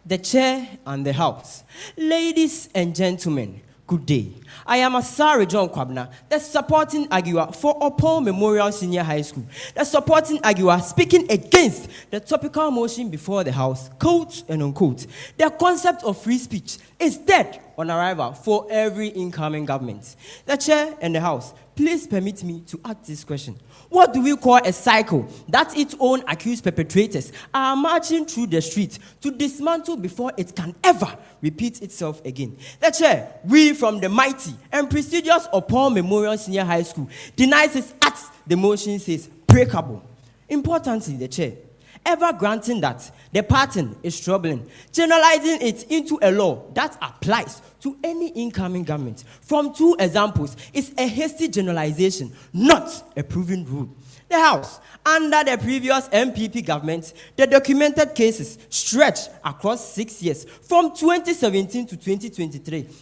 the chair and the house. Ladies and gentlemen, good day. I am Asari John Kwabna, the supporting arguer for Opon Memorial Senior High School. The supporting arguer speaking against the topical motion before the House, quote and unquote. The concept of free speech is dead on arrival for every incoming government. The chair and the House, please permit me to ask this question. What do we call a cycle that its own accused perpetrators are marching through the street to dismantle before it can ever repeat itself again? The chair, we from the mighty and prestigious Opon Memorial Senior High School, denies its acts. The motion says breakable. Importantly, the chair, ever granting that the pattern is troubling, generalizing it into a law that applies to any incoming government. From two examples, is a hasty generalization, not a proven rule. The House, under the previous MPP government, the documented cases stretch across 6 years, from 2017 to 2023.